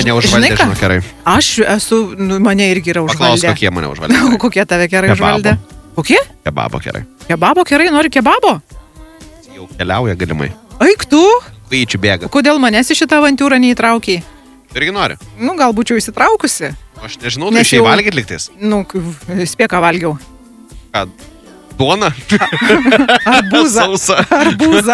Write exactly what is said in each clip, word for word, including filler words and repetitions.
Neužvaldė, žinau, kerai. Aš esu, nu, mane irgi yra užvaldę. Paklaus, kokie mane užvaldė. Kokie tave kerai užvaldė? Kokie? Kebabo kerai. Kebabo kerai, nori kebabo? Jau keliauja galimai. Eik tu? Kaičių bėga. Kodėl manęs į šitą avantūrą neįtraukiai? Irgi nori. Nu, gal būčiau įsitraukusi. Aš nežinau, tu išėjai valgyt liktais. Nu, spėką valgiau. Ką? Duona? Arbūzą. Sausa. Arbūzą.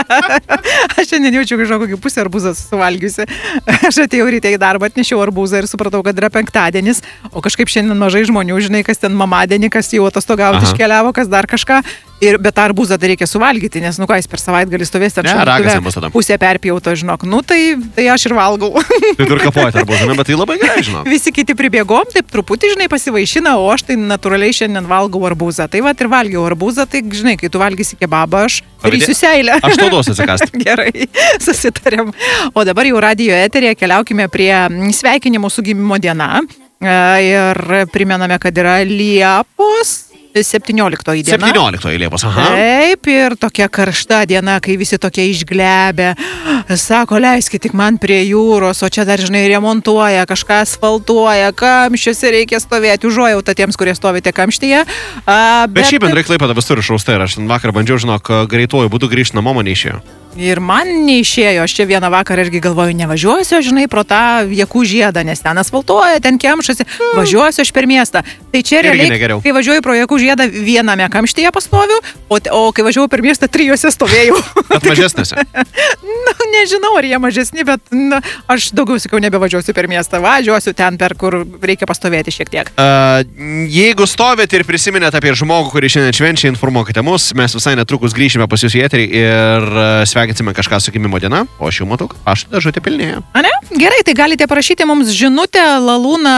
Aš šiandien jaučiu kažkokį kokį pusę arbūzą suvalgiusi. Aš atėjau ryte į darbą, atnešiau arbūzą ir supratau, kad yra penktadienis, o kažkaip šiandien mažai žmonių, žinai, kas ten mamadienį, kas jau atostogauti iškeliavo, kas dar kažką. Ir, bet tą arbūzą dar reikia suvalgyti, nes, nu ką, jis per savaitgalį stovės ten šaldytuve, pusė perpjauto, žinok. Nu, tai, tai aš ir valgau. Tai tu ir kapuojate arbūzą, bet tai labai gerai, žinok. Visi kiti pribėgom, taip truputį, žinai, pasivaišina, o aš tai natūraliai šiandien valgau arbūzą. Tai va, ir valgiau arbūzą, tai, žinai, kai tu valgysi kebabą, aš darysiu seilę. Aš tau duosiu atsikąsti. Gerai, susitarėm. O dabar jau radijo eterėje keliaukime prie sveikinimų su gimimo diena. Ir primename, kad yra Liepos septynioliktoji diena. septynioliktoji Liepos, aha. Taip, ir tokia karšta diena, kai visi tokie išglebę. Sako, leiskit tik man prie jūros, o čia dar, žinai, remontuoja, kažką asfaltuoja, kamščiuose reikia stovėti, užuojautą tiems, kurie stovite kamštyje. A, bet... bet šiaip bendrai Klaipėda vis turi šaustai ir aš vakar bandžiau, žinok, greituoju būdu grįžti namo, man neišėjo. Ir man neišėjo, aš čia vieną vakarą irgi galvoju, nevažiuosiu, žinai, pro tą Jakų žiedą, nes ten asfaltuoja, ten kemšasi, važiuosiu aš per miestą. Tai čia realiai, kai važiuoju pro Jakų žiedą, viename kamštyje pastoviu, o, o kai važiuoju per miestą, trijose stovėjau. Bet mažesnėse? Nu, nežinau, ar jie mažesni, bet na, aš daugiau sakiau, nebevažiuosiu per miestą, važiuosiu ten, per kur reikia pastovėti šiek tiek. Uh, jeigu stovėt ir prisiminėt apie žmogų, kurį šiandien švenčia, informuokite mus, mes visai netrukus grįšime pas jūs į eterį ir sveikinsime kažką su gimimo diena, o aš jau matau, pašto dėžutė pilnėja. A ne? Gerai, tai galite parašyti mums žinutę laluna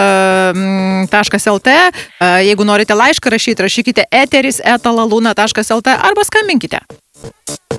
taškas el tė, jeigu norite laišką rašyti, rašykite eteris eta laluna taškas el tė arba skambinkite.